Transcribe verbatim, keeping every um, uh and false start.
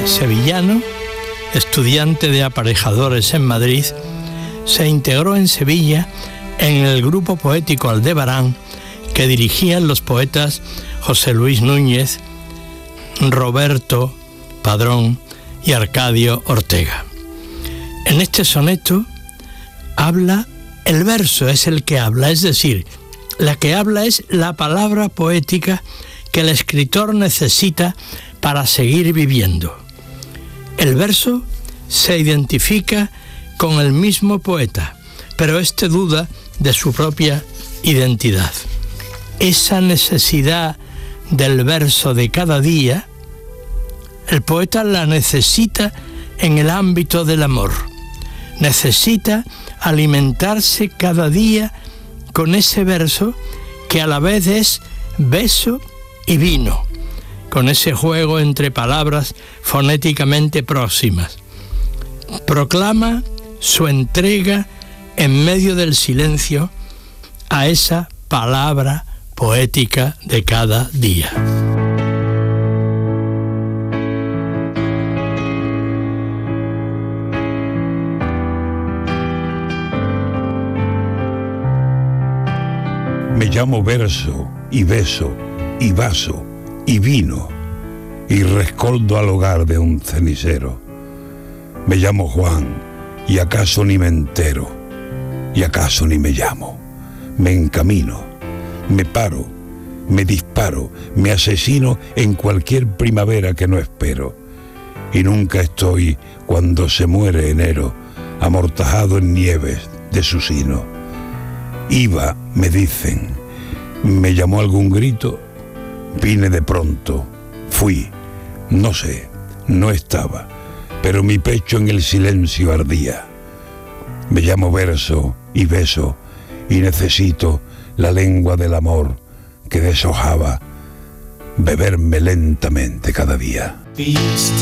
sevillano, estudiante de aparejadores en Madrid, se integró en Sevilla en el grupo poético Aldebarán que dirigían los poetas José Luis Núñez, Roberto Padrón y Arcadio Ortega. En este soneto habla, el verso es el que habla, es decir, la que habla es la palabra poética que el escritor necesita para seguir viviendo. El verso se identifica con el mismo poeta, pero éste duda de su propia identidad. Esa necesidad del verso de cada día, el poeta la necesita en el ámbito del amor. Necesita alimentarse cada día con ese verso que a la vez es beso y vino, con ese juego entre palabras fonéticamente próximas. Proclama su entrega en medio del silencio a esa palabra poética de cada día. Me llamo verso y beso y vaso y vino y rescoldo al hogar de un cenicero. Me llamo Juan y acaso ni me entero y acaso ni me llamo. Me encamino, me paro, me disparo, me asesino en cualquier primavera que no espero. Y nunca estoy cuando se muere enero, amortajado en nieves de su sino. Iba, me dicen, me llamó algún grito, vine de pronto, fui, no sé, no estaba, pero mi pecho en el silencio ardía. Me llamo verso y beso y necesito la lengua del amor que deshojaba beberme lentamente cada día.